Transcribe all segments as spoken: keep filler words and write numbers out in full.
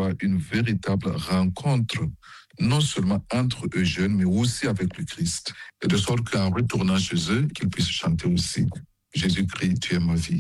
sera une véritable rencontre, non seulement entre eux jeunes, mais aussi avec le Christ. Et de sorte qu'en retournant chez eux, qu'ils puissent chanter aussi « Jésus-Christ, tu es ma vie ».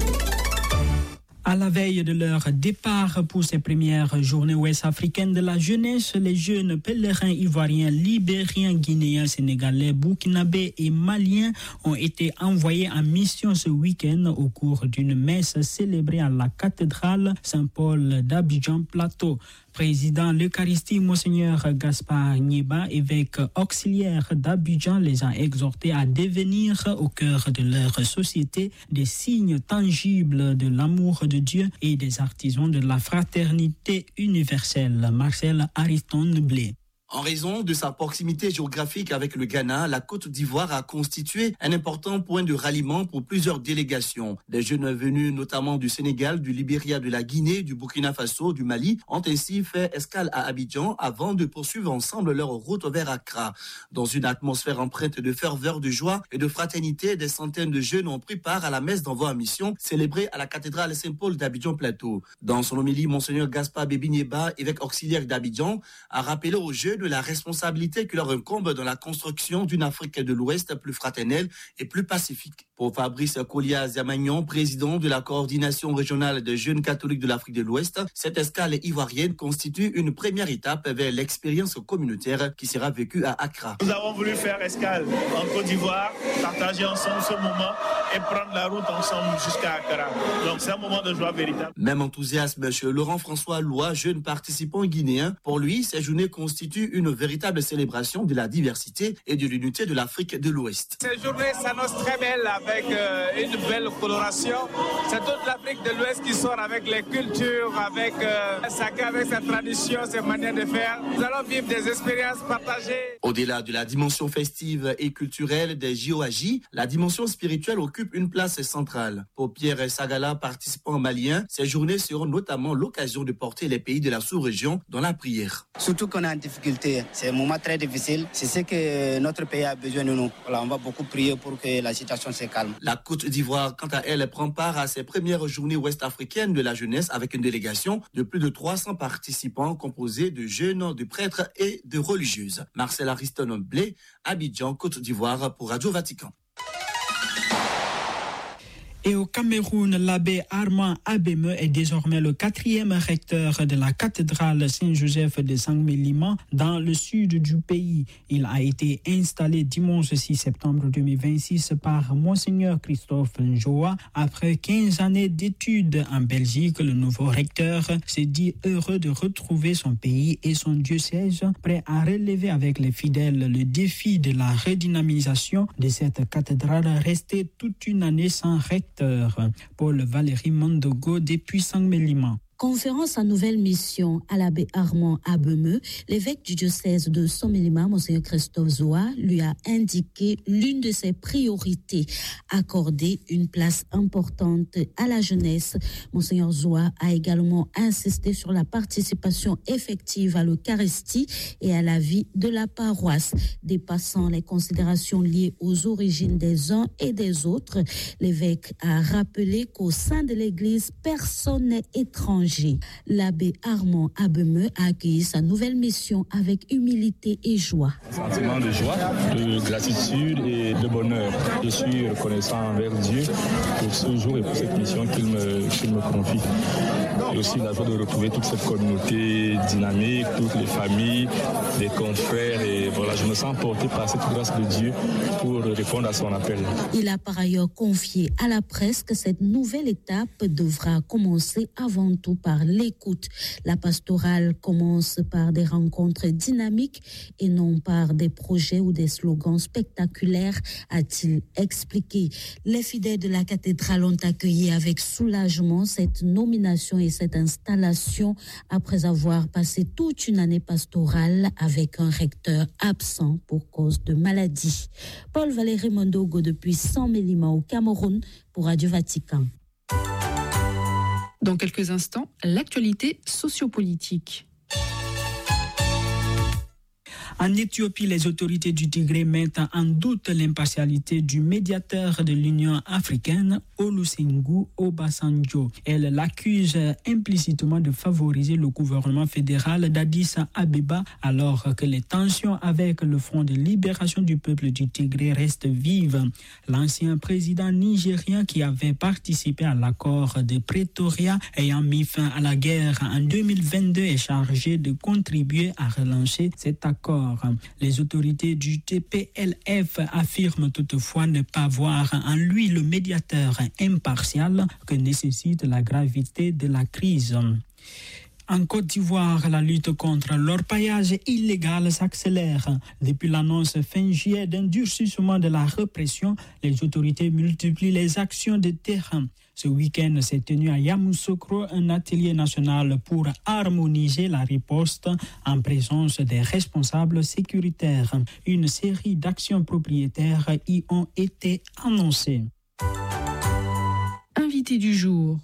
À la veille de leur départ pour ces premières journées ouest-africaines de la jeunesse, les jeunes pèlerins ivoiriens, libériens, guinéens, sénégalais, burkinabés et maliens ont été envoyés en mission ce week-end au cours d'une messe célébrée à la cathédrale Saint-Paul d'Abidjan Plateau. Président l'Eucharistie, Monseigneur Gaspard Nieba, évêque auxiliaire d'Abidjan, les a exhortés à devenir au cœur de leur société des signes tangibles de l'amour de Dieu et des artisans de la fraternité universelle. Marcel Ariston Blé. En raison de sa proximité géographique avec le Ghana, la Côte d'Ivoire a constitué un important point de ralliement pour plusieurs délégations. Des jeunes venus notamment du Sénégal, du Libéria, de la Guinée, du Burkina Faso, du Mali ont ainsi fait escale à Abidjan avant de poursuivre ensemble leur route vers Accra. Dans une atmosphère empreinte de ferveur, de joie et de fraternité, des centaines de jeunes ont pris part à la messe d'envoi en mission célébrée à la cathédrale Saint-Paul d'Abidjan Plateau. Dans son homélie, Monseigneur Gaspard Nieba, évêque auxiliaire d'Abidjan, a rappelé aux jeunes de la responsabilité qui leur incombe dans la construction d'une Afrique de l'Ouest plus fraternelle et plus pacifique. Pour Fabrice Kolia-Zamagnon, président de la coordination régionale des jeunes catholiques de l'Afrique de l'Ouest, cette escale ivoirienne constitue une première étape vers l'expérience communautaire qui sera vécue à Accra. Nous avons voulu faire escale en Côte d'Ivoire, partager ensemble ce moment et prendre la route ensemble jusqu'à Accra. Donc c'est un moment de joie véritable. Même enthousiasme chez Laurent-François Lois, jeune participant guinéen. Pour lui, ces journées constituent une véritable célébration de la diversité et de l'unité de l'Afrique de l'Ouest. Ces journées s'annoncent très belles avec euh, une belle coloration. C'est toute l'Afrique de l'Ouest qui sort avec les cultures, avec euh, chacun avec sa tradition, ses manières de faire. Nous allons vivre des expériences partagées. Au-delà de la dimension festive et culturelle des J O A J, la dimension spirituelle occupe une place centrale. Pour Pierre Sagala, participant malien, ces journées seront notamment l'occasion de porter les pays de la sous-région dans la prière. Surtout qu'on est en difficulté. C'est un moment très difficile. C'est ce que notre pays a besoin de nous. Voilà, on va beaucoup prier pour que la situation se calme. La Côte d'Ivoire, quant à elle, prend part à ses premières journées ouest-africaines de la jeunesse avec une délégation de plus de trois cents participants composés de jeunes, de prêtres et de religieuses. Marcel Ariston Blé, Abidjan, Côte d'Ivoire pour Radio Vatican. Et au Cameroun, l'abbé Armand Abeme est désormais le quatrième recteur de la cathédrale Saint-Joseph de Saint-Méliman dans le sud du pays. Il a été installé dimanche six septembre deux mille vingt-six par Monseigneur Christophe Njoa. Après quinze années d'études en Belgique, le nouveau recteur s'est dit heureux de retrouver son pays et son diocèse, prêt à relever avec les fidèles le défi de la redynamisation de cette cathédrale restée toute une année sans recteur. Paul Valéry Mondogo depuis Saint-Méliman. Conférence en nouvelle mission à l'abbé Armand Abeme, l'évêque du diocèse de Saint-Méliman, Monseigneur Christophe Zoa, lui a indiqué l'une de ses priorités, accorder une place importante à la jeunesse. Monseigneur Zoa a également insisté sur la participation effective à l'Eucharistie et à la vie de la paroisse, dépassant les considérations liées aux origines des uns et des autres. L'évêque a rappelé qu'au sein de l'Église, personne n'est étranger. L'abbé Armand Abeme a accueilli sa nouvelle mission avec humilité et joie. Sentiment de joie, de gratitude et de bonheur. Je suis reconnaissant envers Dieu pour ce jour et pour cette mission qu'il me, qu'il me confie. Et aussi la joie de retrouver toute cette communauté dynamique, toutes les familles, les confrères. Et voilà, je me sens porté par cette grâce de Dieu pour répondre à son appel. Il a par ailleurs confié à la presse que cette nouvelle étape devra commencer avant tout par l'écoute. La pastorale commence par des rencontres dynamiques et non par des projets ou des slogans spectaculaires, a-t-il expliqué. Les fidèles de la cathédrale ont accueilli avec soulagement cette nomination et cette installation après avoir passé toute une année pastorale avec un recteur absent pour cause de maladie. Paul Valéry Mondogo depuis Saint-Méliman au Cameroun pour Radio Vatican. Dans quelques instants, l'actualité sociopolitique. En Éthiopie, les autorités du Tigré mettent en doute l'impartialité du médiateur de l'Union africaine, Olusegun Obasanjo. Elles l'accusent implicitement de favoriser le gouvernement fédéral d'Addis Abeba alors que les tensions avec le Front de libération du peuple du Tigré restent vives. L'ancien président nigérien qui avait participé à l'accord de Pretoria ayant mis fin à la guerre en deux mille vingt-deux est chargé de contribuer à relancer cet accord. Les autorités du T P L F affirment toutefois ne pas voir en lui le médiateur impartial que nécessite la gravité de la crise. En Côte d'Ivoire, la lutte contre l'orpaillage illégal s'accélère. Depuis l'annonce fin juillet d'un durcissement de la répression, les autorités multiplient les actions de terrain. Ce week-end s'est tenu à Yamoussoukro un atelier national pour harmoniser la riposte en présence des responsables sécuritaires. Une série d'actions propriétaires y ont été annoncées. Invité du jour.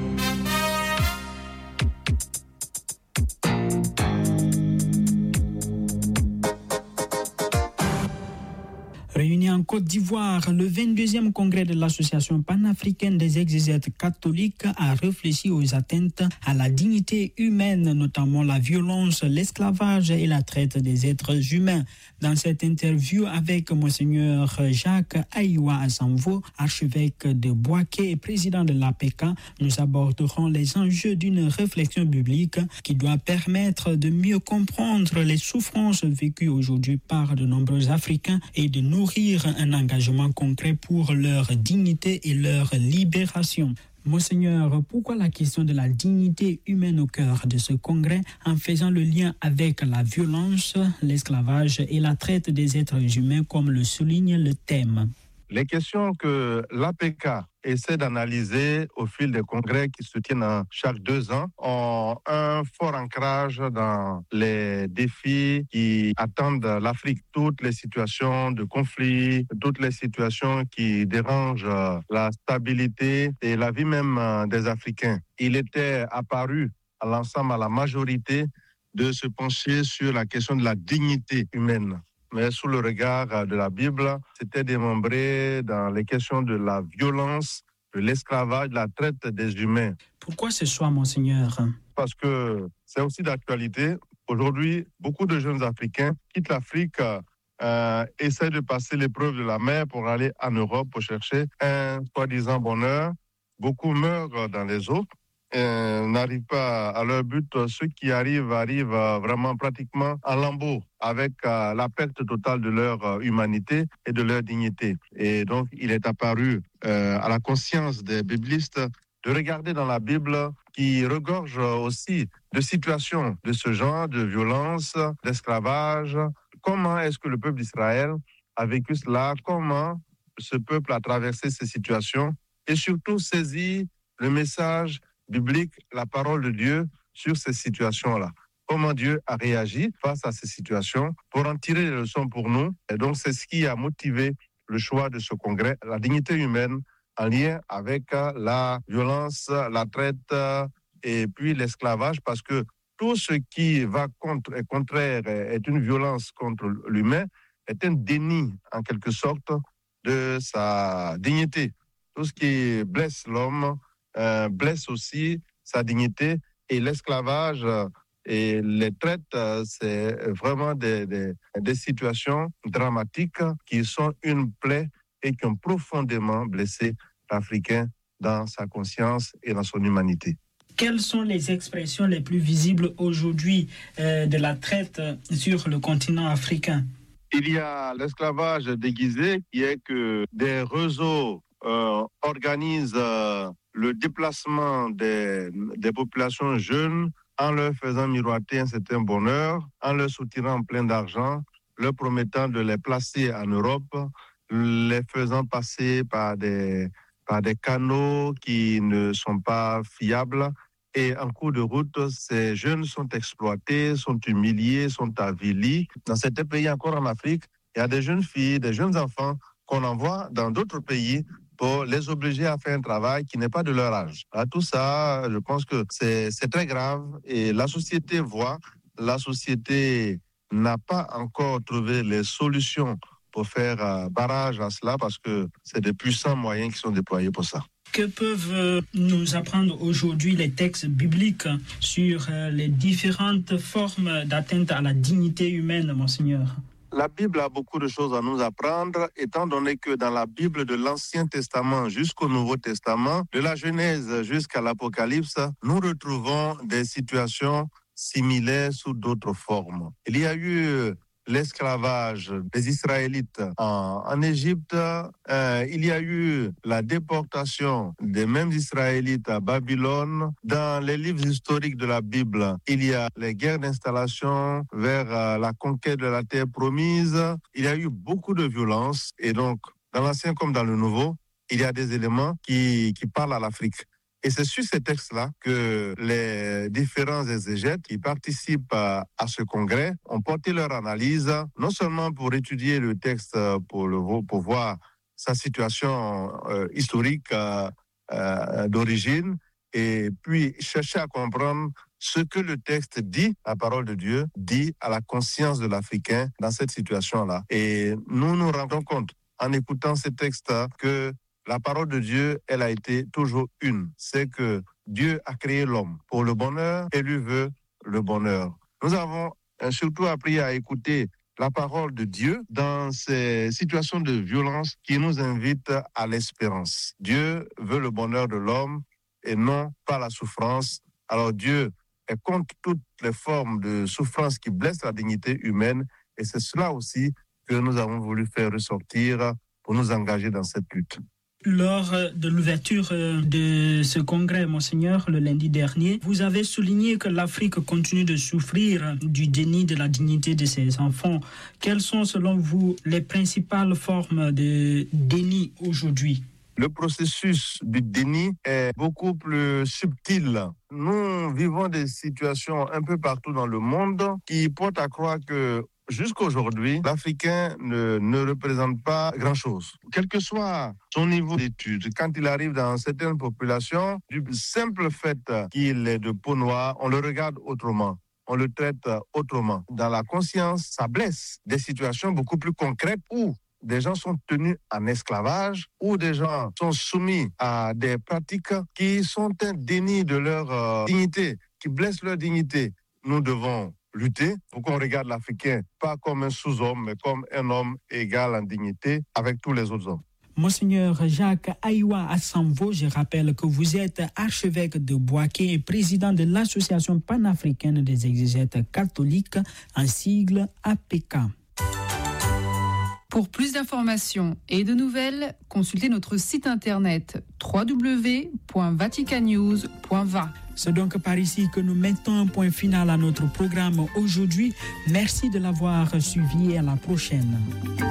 Réuni en Côte d'Ivoire, le vingt-deuxième congrès de l'Association panafricaine des exégètes catholiques a réfléchi aux atteintes à la dignité humaine, notamment la violence, l'esclavage et la traite des êtres humains. Dans cette interview avec Monseigneur Jacques Aïwa Asanvo, archevêque de Bouaké et président de l'A P K, nous aborderons les enjeux d'une réflexion biblique qui doit permettre de mieux comprendre les souffrances vécues aujourd'hui par de nombreux Africains et de nourrir un engagement concret pour leur dignité et leur libération. Monseigneur, pourquoi la question de la dignité humaine au cœur de ce congrès en faisant le lien avec la violence, l'esclavage et la traite des êtres humains comme le souligne le thème? Les questions que l'A P K essaie d'analyser au fil des congrès qui se tiennent chaque deux ans ont un fort ancrage dans les défis qui attendent l'Afrique. Toutes les situations de conflit, toutes les situations qui dérangent la stabilité et la vie même des Africains. Il était apparu à l'ensemble, à la majorité, de se pencher sur la question de la dignité humaine. Mais sous le regard de la Bible, c'était démembré dans les questions de la violence, de l'esclavage, de la traite des humains. Pourquoi ce choix, Monseigneur? Parce que c'est aussi d'actualité. Aujourd'hui, beaucoup de jeunes Africains quittent l'Afrique, euh, essaient de passer l'épreuve de la mer pour aller en Europe pour chercher un soi-disant bonheur. Beaucoup meurent dans les eaux. Euh, n'arrivent pas à leur but. Ceux qui arrivent arrivent euh, vraiment pratiquement en lambeaux avec euh, la perte totale de leur euh, humanité et de leur dignité. Et donc, il est apparu euh, à la conscience des biblistes de regarder dans la Bible qui regorge aussi de situations de ce genre, de violence, d'esclavage. Comment est-ce que le peuple d'Israël a vécu cela? Comment ce peuple a traversé ces situations? Et surtout saisir le message biblique, la parole de Dieu sur ces situations-là. Comment Dieu a réagi face à ces situations pour en tirer les leçons pour nous. Et donc, c'est ce qui a motivé le choix de ce congrès, la dignité humaine en lien avec la violence, la traite et puis l'esclavage, parce que tout ce qui va contre et contraire est une violence contre l'humain, est un déni en quelque sorte de sa dignité. Tout ce qui blesse l'homme Euh, blesse aussi sa dignité, et l'esclavage euh, et les traites, euh, c'est vraiment des, des, des situations dramatiques qui sont une plaie et qui ont profondément blessé l'Africain dans sa conscience et dans son humanité. Quelles sont les expressions les plus visibles aujourd'hui euh, de la traite sur le continent africain? Il y a l'esclavage déguisé, qui est que des réseaux euh, organisent euh, le déplacement des, des populations jeunes en leur faisant miroiter un certain bonheur, en leur soutirant plein d'argent, leur promettant de les placer en Europe, les faisant passer par des, par des canaux qui ne sont pas fiables. Et en cours de route, ces jeunes sont exploités, sont humiliés, sont avilis. Dans certains pays, encore en Afrique, il y a des jeunes filles, des jeunes enfants qu'on envoie dans d'autres pays pour les obliger à faire un travail qui n'est pas de leur âge. À tout ça, je pense que c'est, c'est très grave et la société voit, la société n'a pas encore trouvé les solutions pour faire euh, barrage à cela parce que c'est des puissants moyens qui sont déployés pour ça. Que peuvent nous apprendre aujourd'hui les textes bibliques sur les différentes formes d'atteinte à la dignité humaine, Monseigneur? La Bible a beaucoup de choses à nous apprendre, étant donné que dans la Bible de l'Ancien Testament jusqu'au Nouveau Testament, de la Genèse jusqu'à l'Apocalypse, nous retrouvons des situations similaires sous d'autres formes. Il y a eu l'esclavage des Israélites en, en Égypte, euh, il y a eu la déportation des mêmes Israélites à Babylone. Dans les livres historiques de la Bible, il y a les guerres d'installation vers euh, la conquête de la terre promise. Il y a eu beaucoup de violence et donc, dans l'Ancien comme dans le Nouveau, il y a des éléments qui, qui parlent à l'Afrique. Et c'est sur ces textes-là que les différents exégètes qui participent à, à ce congrès ont porté leur analyse, non seulement pour étudier le texte, pour, le, pour voir sa situation euh, historique euh, euh, d'origine, et puis chercher à comprendre ce que le texte dit, la parole de Dieu, dit à la conscience de l'Africain dans cette situation-là. Et nous nous rendons compte, en écoutant ces textes, que la parole de Dieu, elle a été toujours une. C'est que Dieu a créé l'homme pour le bonheur et lui veut le bonheur. Nous avons surtout appris à écouter la parole de Dieu dans ces situations de violence qui nous invitent à l'espérance. Dieu veut le bonheur de l'homme et non pas la souffrance. Alors Dieu est contre toutes les formes de souffrance qui blessent la dignité humaine et c'est cela aussi que nous avons voulu faire ressortir pour nous engager dans cette lutte. Lors de l'ouverture de ce congrès, Monseigneur, le lundi dernier, vous avez souligné que l'Afrique continue de souffrir du déni de la dignité de ses enfants. Quelles sont, selon vous, les principales formes de déni aujourd'hui? Le processus du déni est beaucoup plus subtil. Nous vivons des situations un peu partout dans le monde qui portent à croire que jusqu'aujourd'hui, l'Africain ne, ne représente pas grand-chose. Quel que soit son niveau d'études, quand il arrive dans certaines populations, du simple fait qu'il est de peau noire, on le regarde autrement. On le traite autrement. Dans la conscience, ça blesse. Des situations beaucoup plus concrètes où des gens sont tenus en esclavage, où des gens sont soumis à des pratiques qui sont un déni de leur euh, dignité, qui blessent leur dignité. Nous devons lutter pour qu'on regarde l'Africain pas comme un sous-homme, mais comme un homme égal en dignité avec tous les autres hommes. Monseigneur Jacques Aïwa Assanvo, je rappelle que vous êtes archevêque de Bouaké et président de l'Association panafricaine des exégètes catholiques, en sigle A P K. Pour plus d'informations et de nouvelles, consultez notre site internet w w w point vatican news point v a. C'est donc par ici que nous mettons un point final à notre programme aujourd'hui. Merci de l'avoir suivi et à la prochaine.